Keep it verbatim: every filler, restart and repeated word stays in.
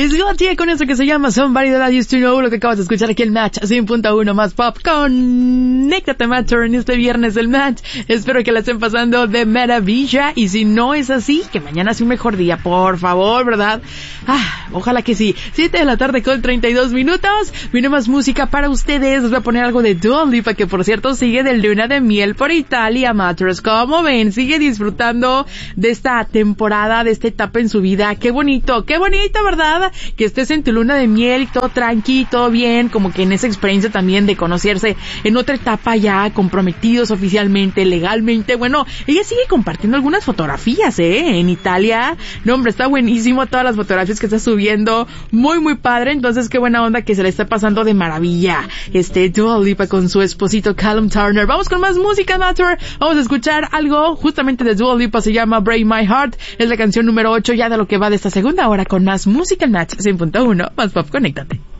Es Gautier con eso que se llama Somebody That I Used to Know, lo que acabas de escuchar aquí el Match cien punto uno más pop. Conéctate, Matcher, en este viernes del Match. Espero que la estén pasando de maravilla, y si no es así, que mañana sea un mejor día, por favor, ¿verdad? Ah, ojalá que sí. siete de la tarde con treinta y dos minutos. Viene más música para ustedes. Les voy a poner algo de Dua Lipa, que por cierto sigue de luna de miel por Italia, Matchers. Como ven, sigue disfrutando de esta temporada, de esta etapa en su vida. Qué bonito, qué bonito, ¿verdad? Que estés en tu luna de miel, todo tranqui, todo bien, como que en esa experiencia también de conocerse en otra etapa ya, comprometidos oficialmente, legalmente. Bueno, ella sigue compartiendo algunas fotografías, ¿eh? En Italia. No, hombre, está buenísimo todas las fotografías que está subiendo. Muy, muy padre. Entonces, qué buena onda que se le está pasando de maravilla. Este, Dua Lipa con su esposito Callum Turner. Vamos con más música, Matter. Vamos a escuchar algo justamente de Dua Lipa, se llama Break My Heart. Es la canción número ocho ya de lo que va de esta segunda hora con más música en Match cien punto uno. Más pop, conéctate.